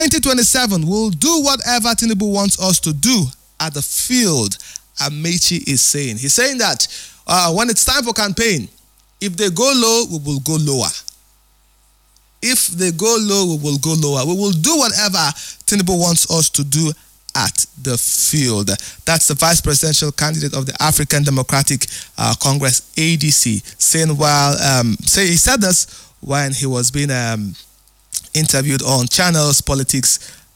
2027, we'll do whatever Tinubu wants us to do at the field, Amaechi is saying. He's saying that when it's time for campaign, if they go low, we will go lower. If they go low, we will go lower. We will do whatever Tinubu wants us to do at the field. That's the vice presidential candidate of the African Democratic Congress, ADC, saying he said this when he was being interviewed on Channels Politics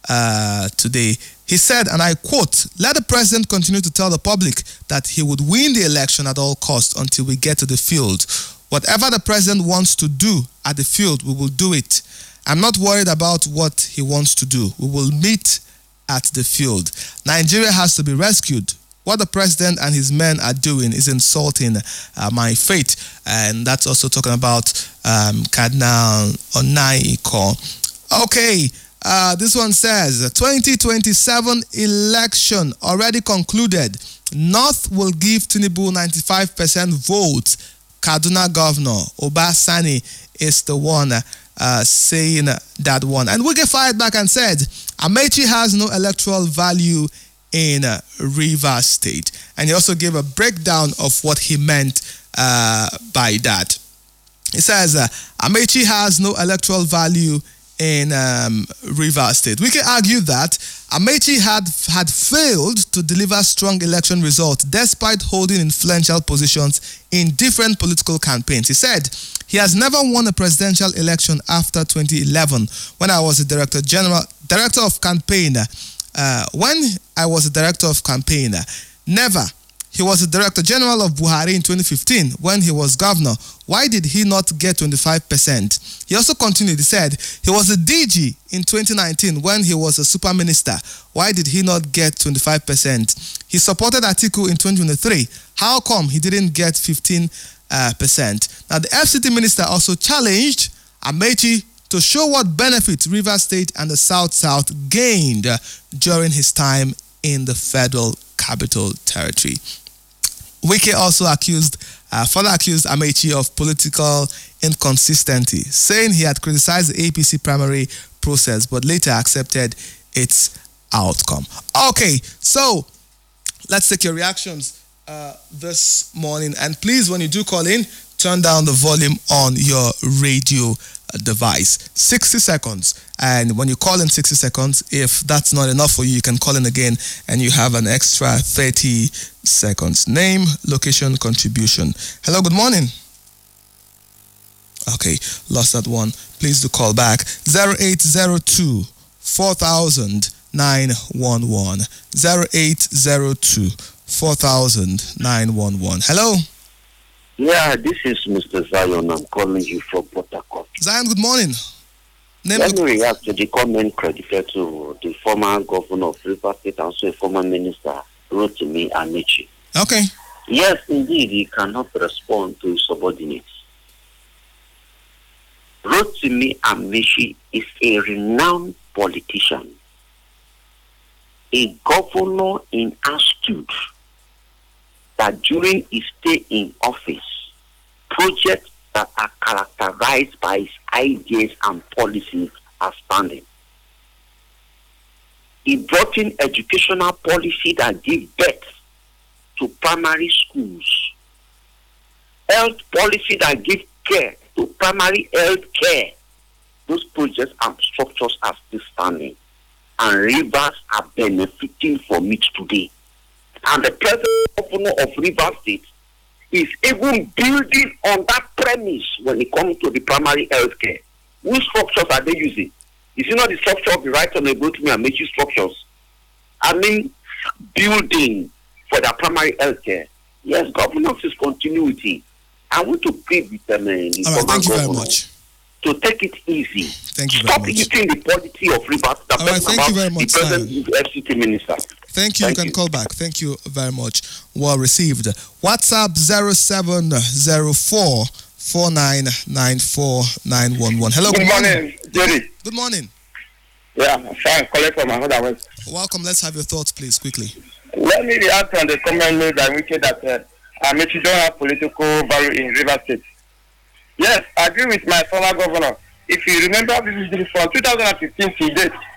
today. He said, and I quote, "Let the president continue to tell the public that he would win the election at all costs until we get to the field. Whatever the president wants to do at the field, we will do it. I'm not worried about what he wants to do. We will meet at the field. Nigeria has to be rescued. What the president and his men are doing is insulting my faith." And that's also talking about Cardinal Onaiyekan. Okay, this one says, 2027 election already concluded. North will give Tinubu 95% votes. Kaduna Governor Obasani is the one saying that one. And we get fired back and said, Amaechi has no electoral value in Rivers State. And he also gave a breakdown of what he meant by that. He says, Amaechi has no electoral value in Rivers State. We can argue that Amaechi had failed to deliver strong election results despite holding influential positions in different political campaigns. He said he has never won a presidential election after 2011 when I was the director of campaign. When I was the director of campaign, never. He was the Director General of Buhari in 2015 when he was governor. Why did he not get 25%? He also continued, he said, he was a DG in 2019 when he was a super minister. Why did he not get 25%? He supported Atiku in 2023. How come he didn't get 15%? Now, the FCT minister also challenged Amaechi to show what benefits Rivers State and the South gained during his time in the Federal Capital Territory. Wike also further accused Amaechi of political inconsistency, saying he had criticized the APC primary process but later accepted its outcome. Okay, so let's take your reactions this morning. And please, when you do call in, turn down the volume on your radio device. 60 seconds. And when you call in 60 seconds, if that's not enough for you, you can call in again and you have an extra 30 seconds. Name, location, contribution. Hello, good morning. Okay, lost that one. Please do call back. 0802 4000 911. 0802 4000 911. Hello. Yeah, this is Mr. Zion. I'm calling you from Port Harcourt. Zion, good morning. Let me react to the comment credited to the former governor of Rivers State and also a former minister, Rotimi Amaechi. Okay. Yes, indeed, he cannot respond to his subordinates. Rotimi Amaechi is a renowned politician, a governor in astute that during his stay in office, projects that are characterized by his ideas and policies are standing. He brought in educational policy that give birth to primary schools, health policy that give care to primary health care. Those projects and structures are still standing, and rivers are benefiting from it today. And the present governor of Rivers State is even building on that premise when it comes to the primary health care. Which structures are they using? Is it not the structure of the Right Honorable Rotimi Amaechi structures? I mean, building for the primary health care. Yes, governance is continuity. I want to plead with them, the thank you very much. To take it easy. Thank you Stop very much. eating the policy of Rivers. Thank you very much, the present FCT minister. Thank you. You can call back. Thank you very much. Well received. WhatsApp 0704 4994 Hello. Good morning, Jerry. Good morning. Yeah, fine. Calling from another West. Welcome. Let's have your thoughts, please, quickly. Let me react on the comment made by Wike that Amaechi don't have political value in Rivers State. Yes, I agree with my former governor. If you remember, this is from 2015 to date.